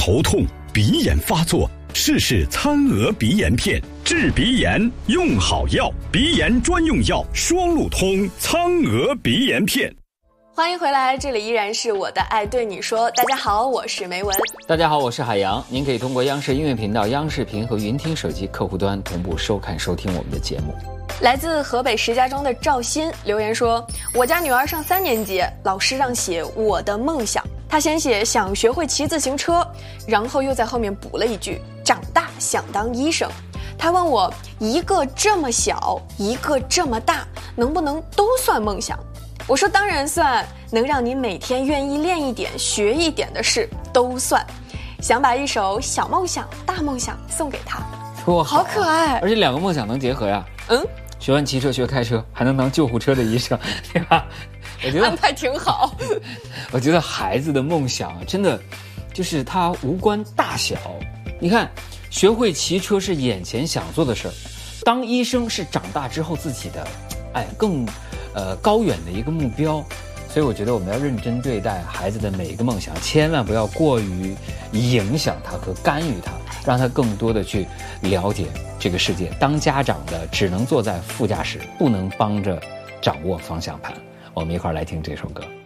头痛、鼻炎发作，试试餐鹅鼻炎片，治鼻炎用好药，鼻炎专用药双路通苍鹅鼻炎片。 欢迎回来，这里依然是我的爱对你说。大家好，我是梅文。 大家好，我是海洋。您可以通过央视音乐频道、央视频和云听手机客户端同步收看收听我们的节目。 来自河北石家庄的赵鑫留言说，我家女儿上3年级，老师让写我的梦想，她先写想学会骑自行车，然后又在后面补了一句长大想当医生。她问我，一个这么小，一个这么大，能不能都算梦想？我说当然算，能让你每天愿意练一点、学一点的事都算。想把一首小梦想、大梦想送给她。 多好可爱， 而且2个梦想能结合呀。学完骑车学开车，还能当救护车的医生，对吧？我觉得安排挺好。 我觉得孩子的梦想真的就是他无关大小。你看，学会骑车是眼前想做的事儿，当医生是长大之后自己的更高远的一个目标。所以我觉得我们要认真对待孩子的每一个梦想，千万不要过于影响他和干预他，让他更多的去了解这个世界。当家长的只能坐在副驾驶，不能帮着掌握方向盘。我们一块儿来听这首歌。